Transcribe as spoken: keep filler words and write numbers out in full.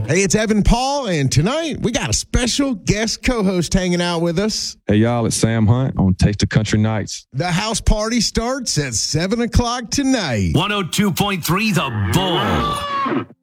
Hey, it's Evan Paul, and tonight we got a special guest co-host hanging out with us. Hey, y'all, it's Sam Hunt on Taste of Country Nights. The house party starts at seven o'clock tonight. one oh two point three The Bull.